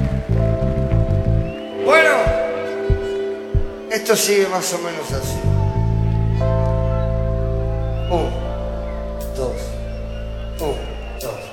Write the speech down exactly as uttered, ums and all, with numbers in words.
Bueno, esto sigue más o menos así. Un, dos, un, dos.